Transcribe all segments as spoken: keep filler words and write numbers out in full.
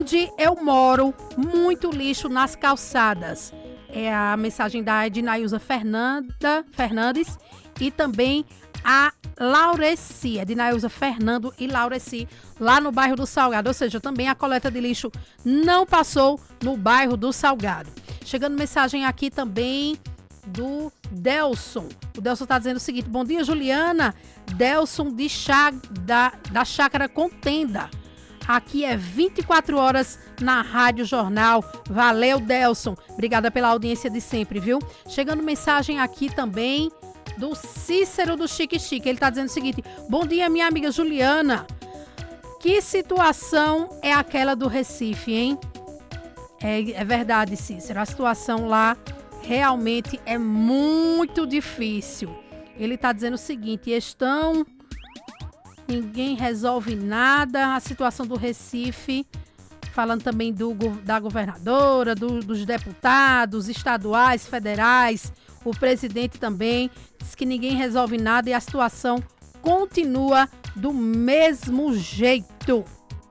Onde eu moro, muito lixo nas calçadas. É a mensagem da Ednailza Fernanda, Fernandes e também a Laureci, Ednailza Fernando e Laureci, lá no bairro do Salgado. Ou seja, também a coleta de lixo não passou no bairro do Salgado. Chegando mensagem aqui também do Delson. O Delson está dizendo o seguinte: bom dia, Juliana. Delson de Chá, da, da Chácara Contenda. Aqui é vinte e quatro horas na Rádio Jornal. Valeu, Delson. Obrigada pela audiência de sempre, viu? Chegando mensagem aqui também do Cícero do Chique Chique. Ele está dizendo o seguinte: bom dia, minha amiga Juliana. Que situação é aquela do Recife, hein? É, é verdade, Cícero. A situação lá realmente é muito difícil. Ele está dizendo o seguinte: estão... Ninguém resolve nada. A situação do Recife, falando também do, da governadora, do, dos deputados estaduais, federais, o presidente também, diz que ninguém resolve nada e a situação continua do mesmo jeito.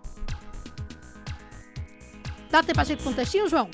Dá tempo pra gente com um textinho, João?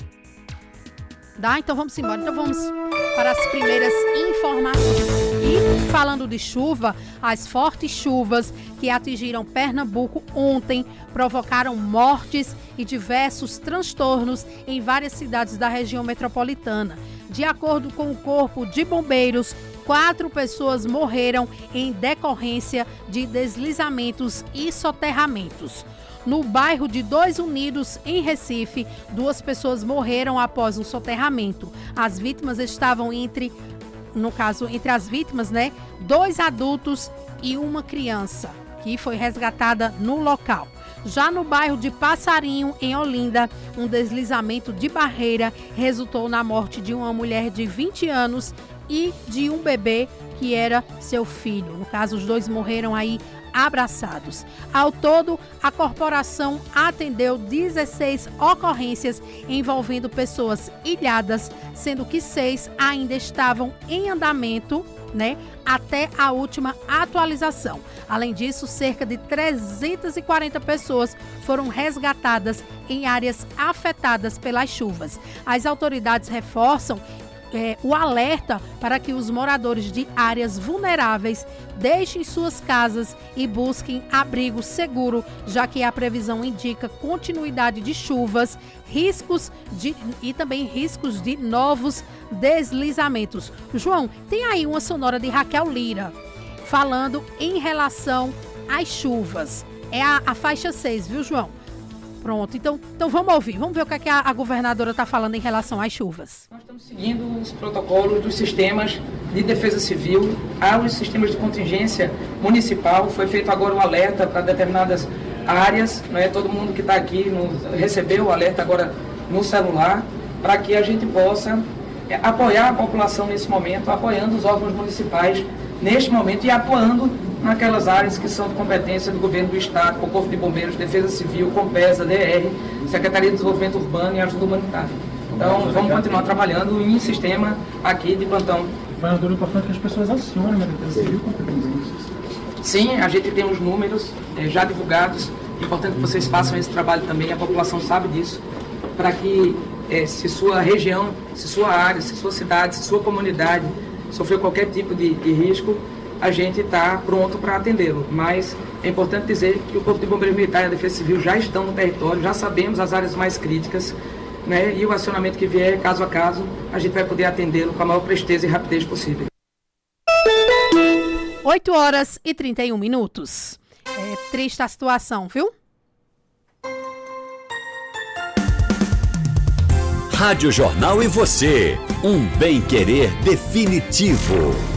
Dá? Então vamos embora. Então vamos para as primeiras informações. E falando de chuva, as fortes chuvas que atingiram Pernambuco ontem provocaram mortes e diversos transtornos em várias cidades da região metropolitana. De acordo com o Corpo de Bombeiros, quatro pessoas morreram em decorrência de deslizamentos e soterramentos. No bairro de Dois Unidos, em Recife, duas pessoas morreram após um soterramento. As vítimas estavam entre, no caso, entre as vítimas, né, dois adultos e uma criança, que foi resgatada no local. Já no bairro de Passarinho, em Olinda, um deslizamento de barreira resultou na morte de uma mulher de vinte anos e de um bebê que era seu filho. No caso, os dois morreram aí abraçados. Ao todo, a corporação atendeu dezesseis ocorrências envolvendo pessoas ilhadas, sendo que seis ainda estavam em andamento, né, até a última atualização. Além disso, cerca de trezentas e quarenta pessoas foram resgatadas em áreas afetadas pelas chuvas. As autoridades reforçam É, o alerta para que os moradores de áreas vulneráveis deixem suas casas e busquem abrigo seguro, já que a previsão indica continuidade de chuvas, riscos de, e também riscos de novos deslizamentos. João, tem aí uma sonora de Raquel Lira falando em relação às chuvas. É a, a faixa seis, viu, João? Pronto, então, então vamos ouvir, vamos ver o que, é que a, a governadora está falando em relação às chuvas. Nós estamos seguindo os protocolos dos sistemas de defesa civil, aos sistemas de contingência municipal. Foi feito agora um alerta para determinadas áreas, não é? Todo mundo que está aqui no, recebeu o alerta agora no celular, para que a gente possa é, apoiar a população nesse momento, apoiando os órgãos municipais neste momento e atuando naquelas áreas que são de competência do governo do estado, com o Corpo de Bombeiros, Defesa Civil, Compesa, D R, Secretaria de Desenvolvimento Urbano e Ajuda Humanitária. Então, vamos continuar trabalhando em sistema aqui de plantão. Governador, é importante que as pessoas acionem a Defesa Civil com competência. Sim, a gente tem os números eh, já divulgados. É importante que vocês façam esse trabalho também, a população sabe disso, para que eh, se sua região, se sua área, se sua cidade, se sua comunidade sofreu qualquer tipo de, de risco, a gente está pronto para atendê-lo. Mas é importante dizer que o Corpo de Bombeiros Militar e a Defesa Civil já estão no território, já sabemos as áreas mais críticas, né? E o acionamento que vier, caso a caso, a gente vai poder atendê-lo com a maior presteza e rapidez possível. oito horas e trinta e um minutos. É triste a situação, viu? Rádio Jornal e você, um bem-querer definitivo.